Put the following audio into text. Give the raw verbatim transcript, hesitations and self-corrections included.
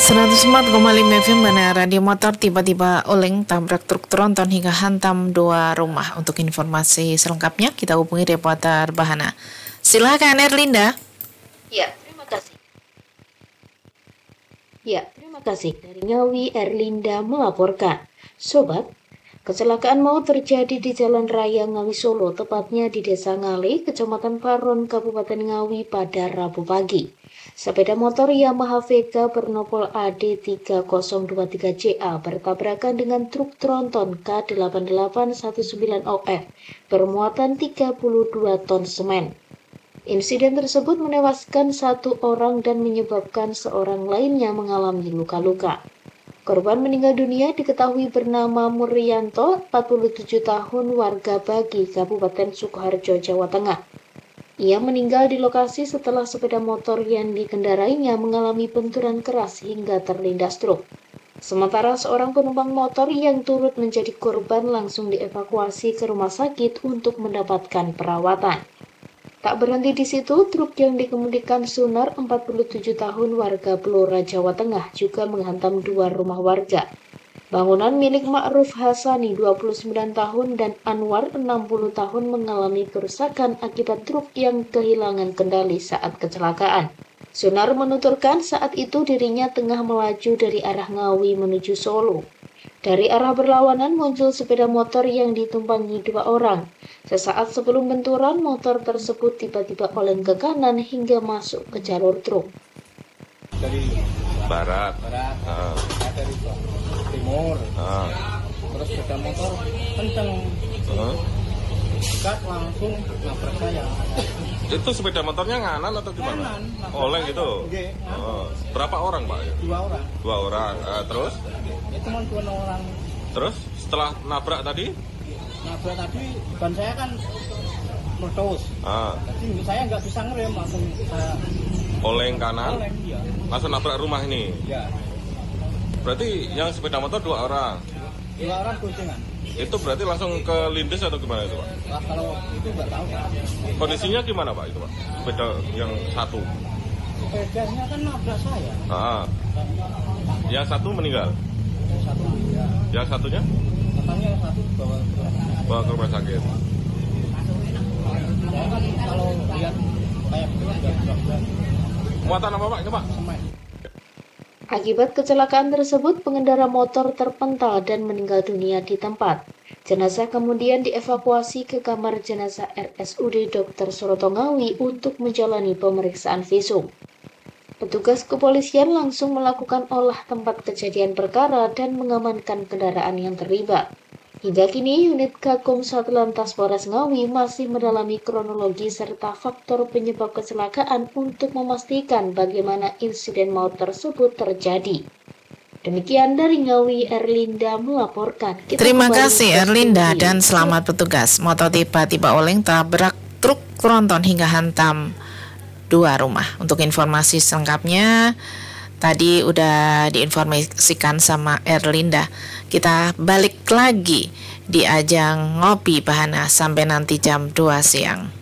seratus empat koma lima F M Bandar Radio Motor tiba-tiba oleng tabrak truk tronton hingga hantam dua rumah. Untuk informasi selengkapnya kita hubungi reporter Bahana. Silakan Erlinda. Ya, terima kasih. Ya, terima kasih. Dari Ngawi, Erlinda melaporkan. Sobat, kecelakaan maut terjadi di Jalan Raya Ngawi Solo, tepatnya di Desa Ngale, Kecamatan Paron, Kabupaten Ngawi pada Rabu pagi. Sepeda motor Yamaha Vega bernopol A D tiga nol dua tiga J A bertabrakan dengan truk tronton K delapan delapan satu sembilan O F bermuatan tiga puluh dua ton semen. Insiden tersebut menewaskan satu orang dan menyebabkan seorang lainnya mengalami luka-luka. Korban meninggal dunia diketahui bernama Muryanto, empat puluh tujuh tahun, warga Bagi, Kabupaten Sukoharjo, Jawa Tengah. Ia meninggal di lokasi setelah sepeda motor yang dikendarainya mengalami benturan keras hingga terlindas truk. Sementara seorang penumpang motor yang turut menjadi korban langsung dievakuasi ke rumah sakit untuk mendapatkan perawatan. Tak berhenti di situ, truk yang dikemudikan Sunar, empat puluh tujuh tahun, warga Blora, Jawa Tengah, juga menghantam dua rumah warga. Bangunan milik Ma'ruf Hasani, dua puluh sembilan tahun, dan Anwar, enam puluh tahun, mengalami kerusakan akibat truk yang kehilangan kendali saat kecelakaan. Sunar menuturkan saat itu dirinya tengah melaju dari arah Ngawi menuju Solo. Dari arah berlawanan muncul sepeda motor yang ditumpangi dua orang. Sesaat sebelum benturan, motor tersebut tiba-tiba oleng ke kanan hingga masuk ke jalur truk. Dari barat, barat, uh. saya dari timur, uh. terus sepeda motor kenceng, uh. dekat langsung nabrak saya. Itu sepeda motornya nganan atau gimana? Kanan, Oleng gitu. Nge, uh. Berapa orang Pak? Dua orang. Dua orang. Uh, terus? Ya cuma dua orang. Terus setelah nabrak tadi? Nabrak tadi ban saya kan meletus. Uh. Jadi saya nggak bisa ngerem, langsung saya oleng kanan. oleng, ya. Langsung nabrak rumah ini. Ya. Berarti yang sepeda motor dua orang. Dua orang guncingan. Itu berarti langsung ke lindes atau gimana itu Pak? Nah, kalau itu nggak tahu Pak. Kondisinya gimana Pak itu Pak? Sepeda yang satu. Sepedanya kan nabrak saya. Uh. Yang satu meninggal. Yang satu ya. Yang satunya? Katanya yang satu bawa ke Bawa ke rumah sakit. saya kan kalau lihat kayak gitu nggak berat-berat. Muatan apa Pak itu Pak? Semen. Akibat kecelakaan tersebut, pengendara motor terpental dan meninggal dunia di tempat. Jenazah kemudian dievakuasi ke kamar jenazah R S U D Dokter Suroto Ngawi untuk menjalani pemeriksaan visum. Petugas kepolisian langsung melakukan olah tempat kejadian perkara dan mengamankan kendaraan yang terlibat. Hingga kini, unit Gakum Satlantas Polres Ngawi masih mendalami kronologi serta faktor penyebab kecelakaan untuk memastikan bagaimana insiden maut tersebut terjadi. Demikian dari Ngawi, Erlinda melaporkan. Kita Terima kembali kasih ke Erlinda studio. dan selamat bertugas. Motor tiba-tiba oleng tabrak truk tronton hingga hantam dua rumah. Untuk informasi selengkapnya tadi udah diinformasikan sama Erlinda. Kita balik lagi di ajang ngopi Bahana sampai nanti jam dua siang.